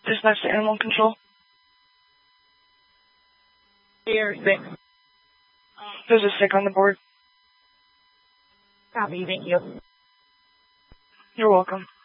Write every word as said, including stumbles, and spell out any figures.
Dispatch to animal control. Here, six. There's a sick on the board. Copy, thank you. You're welcome.